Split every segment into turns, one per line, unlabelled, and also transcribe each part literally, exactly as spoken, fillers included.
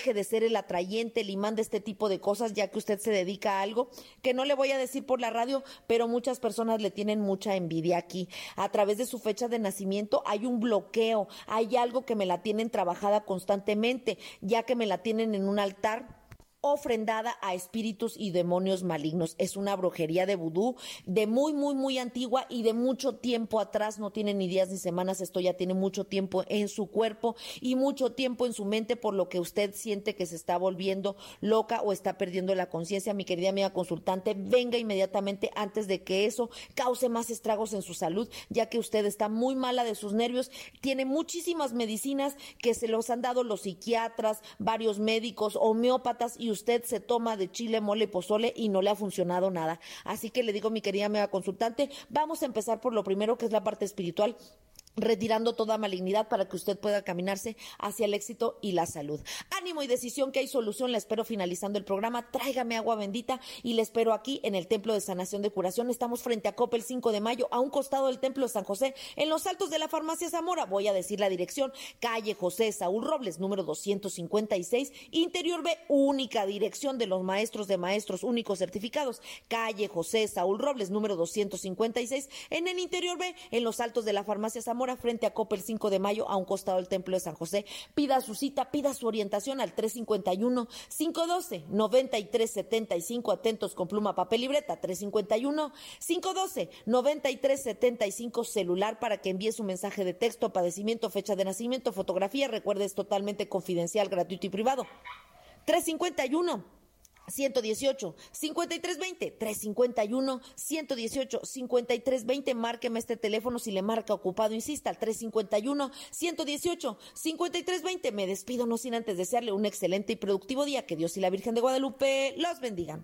deje de ser el atrayente, el imán de este tipo de cosas, ya que usted se dedica a algo que no le voy a decir por la radio, pero muchas personas le tienen mucha envidia aquí. A través de su fecha de nacimiento hay un bloqueo, hay algo que me la tienen trabajada constantemente, ya que me la tienen en un altar ofrendada a espíritus y demonios malignos. Es una brujería de vudú de muy, muy, muy antigua y de mucho tiempo atrás. No tiene ni días ni semanas. Esto ya tiene mucho tiempo en su cuerpo y mucho tiempo en su mente, por lo que usted siente que se está volviendo loca o está perdiendo la conciencia. Mi querida amiga consultante, venga inmediatamente antes de que eso cause más estragos en su salud, ya que usted está muy mala de sus nervios. Tiene muchísimas medicinas que se los han dado los psiquiatras, varios médicos, homeópatas, y usted se toma de chile, mole, pozole y no le ha funcionado nada. Así que le digo, mi querida amiga consultante, vamos a empezar por lo primero, que es la parte espiritual, retirando toda malignidad para que usted pueda caminarse hacia el éxito y la salud. Ánimo y decisión, que hay solución. La espero finalizando el programa. Tráigame agua bendita y le espero aquí en el Templo de Sanación de Curación. Estamos frente a Coppel cinco de mayo, a un costado del Templo de San José, en los altos de la Farmacia Zamora. Voy a decir la dirección: calle José Saúl Robles, número doscientos cincuenta y seis, Interior B, única dirección de los maestros de maestros únicos certificados. Calle José Saúl Robles, número doscientos cincuenta y seis, en el Interior B, en los altos de la Farmacia Zamora, frente a Coppel cinco de mayo, a un costado del Templo de San José. Pida su cita, pida su orientación al tres cinco uno, cinco uno dos, nueve tres siete cinco. Atentos con pluma, papel y libreta. tres cinco uno, cinco uno dos, nueve tres siete cinco. Celular para que envíe su mensaje de texto, padecimiento, fecha de nacimiento, fotografía. Recuerde, es totalmente confidencial, gratuito y privado. tres cinco uno, ciento dieciocho, cincuenta y tres veinte, tres cinco uno, ciento dieciocho, cincuenta y tres veinte. Márqueme este teléfono. Si le marca ocupado, insista al tres cinco uno, ciento dieciocho, cincuenta y tres veinte. Me despido no sin antes desearle un excelente y productivo día. Que Dios y la Virgen de Guadalupe los bendigan.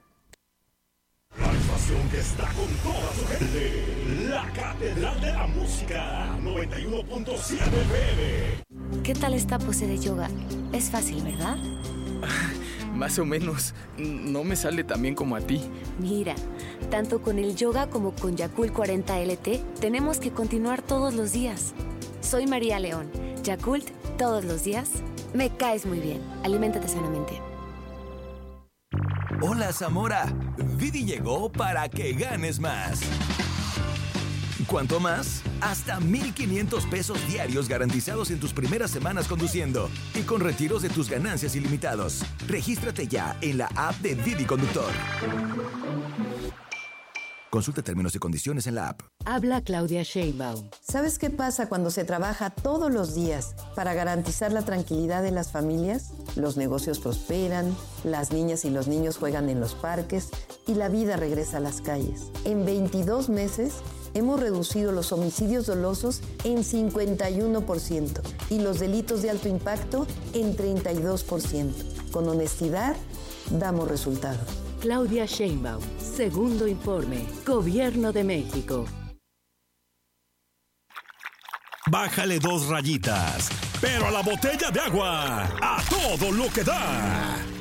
La estación que está con toda su gente, la Catedral de la Música, noventa y uno punto siete F M.
¿Qué tal esta pose de yoga? Es fácil, ¿verdad?
Más o menos. No me sale tan bien como a ti.
Mira, tanto con el yoga como con Yakult cuarenta L T tenemos que continuar todos los días. Soy María León. Yakult, todos los días. Me caes muy bien. Aliméntate sanamente.
Hola, Zamora. Didi llegó para que ganes más. ¿Cuánto más? Hasta mil quinientos pesos diarios garantizados en tus primeras semanas conduciendo y con retiros de tus ganancias ilimitados. Regístrate ya en la app de Didi Conductor. Consulta términos y condiciones en la app.
Habla Claudia Sheinbaum.
¿Sabes qué pasa cuando se trabaja todos los días para garantizar la tranquilidad de las familias? Los negocios prosperan, las niñas y los niños juegan en los parques y la vida regresa a las calles. En veintidós meses hemos reducido los homicidios dolosos en cincuenta y uno por ciento y los delitos de alto impacto en treinta y dos por ciento. Con honestidad, damos resultados.
Claudia Sheinbaum, segundo informe, Gobierno de México.
Bájale dos rayitas, pero a la botella de agua, a todo lo que da.